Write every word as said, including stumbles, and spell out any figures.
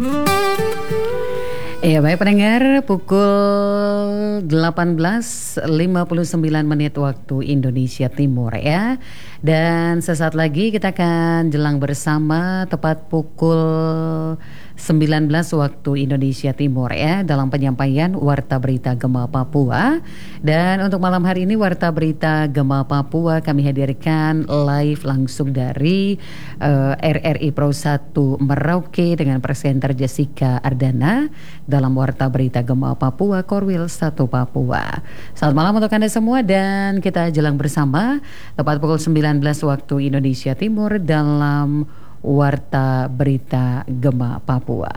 Iya baik pendengar, pukul delapan belas lima puluh sembilan menit waktu Indonesia Timur ya. Dan sesaat lagi kita akan jelang bersama tepat pukul sembilan belas waktu Indonesia Timur ya, dalam penyampaian Warta Berita Gema Papua. Dan untuk malam hari ini Warta Berita Gema Papua kami hadirkan live langsung dari uh, R R I Pro satu Merauke dengan presenter Jessica Ardana dalam Warta Berita Gema Papua Korwil satu Papua. Selamat malam untuk Anda semua dan kita jelang bersama tepat pukul sembilan belas waktu Indonesia Timur dalam Warta Berita Gema Papua.